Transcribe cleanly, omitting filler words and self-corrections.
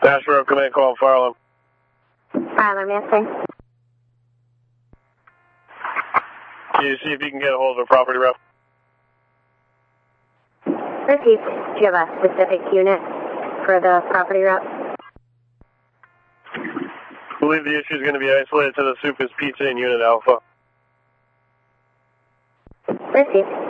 Nashville Command Call, Farland. Farland, answering. Can you see if you can get a hold of a property rep? Repeat. Do you have a specific unit for the property rep? I believe the issue is going to be isolated to the Soup is Pizza in Unit Alpha. Repeat.